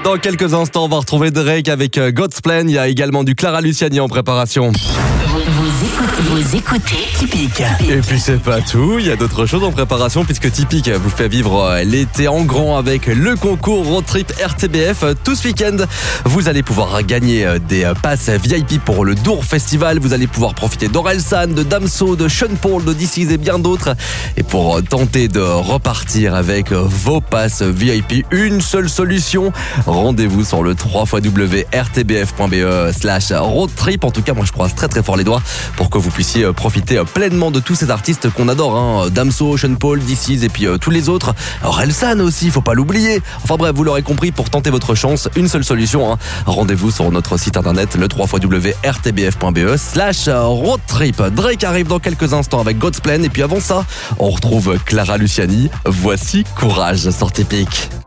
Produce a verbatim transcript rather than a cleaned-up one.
Dans quelques instants, on va retrouver Drake avec God's Plan. Il y a également du Clara Luciani en préparation. Vous écoutez, vous écoutez Tipeee. Et puis c'est pas tout, il y a d'autres choses en préparation puisque Tipeee vous fait vivre l'été en grand avec le concours Road Trip R T B F. Tout ce week-end, vous allez pouvoir gagner des passes V I P pour le Dour Festival. Vous allez pouvoir profiter d'Orelsan, de Damso, de Sean Paul, de D C et bien d'autres. Et pour tenter de repartir avec vos passes V I P, une seule solution. Rendez-vous sur le w w w point r t b f point b e slash road trip. En tout cas, moi je croise très très fort les doigts pour que vous puissiez profiter pleinement de tous ces artistes qu'on adore, hein. Damso, Sean Paul, D C et puis euh, tous les autres. Orelsan aussi, faut pas l'oublier. Enfin bref, vous l'aurez compris, pour tenter votre chance, une seule solution, hein. Rendez-vous sur notre site internet, le w w w point r t b f point b e slash road trip. Drake arrive dans quelques instants avec God's Plan. Et puis avant ça, on retrouve Clara Luciani. Voici Courage sur Tipeee.